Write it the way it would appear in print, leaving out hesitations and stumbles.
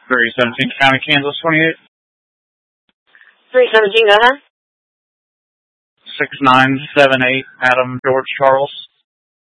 317 County, Kansas, 28. 317, go ahead. 6978, Adam George Charles.